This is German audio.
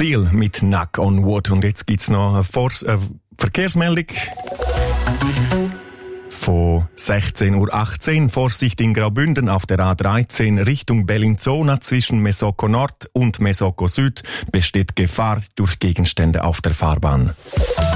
Ziel mit Knock on Wood. Und jetzt gibt's noch eine Verkehrsmeldung von 16:18 Uhr. Vorsicht in Graubünden auf der A13 Richtung Bellinzona zwischen Mesocco Nord und Mesocco Süd besteht Gefahr durch Gegenstände auf der Fahrbahn.